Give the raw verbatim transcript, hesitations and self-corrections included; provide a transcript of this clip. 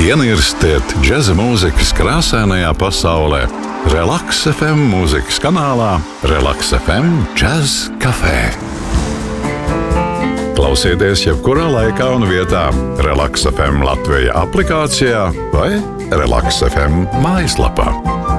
Ienirstiet džeza mūzikas krāsainajā pasaulē. Relaks F M mūzikas kanālā Relaks F M Jazz Café. Klausieties jebkurā laikā un vietā Relaks F M Latvija aplikācijā vai Relaks F M mājaslapā.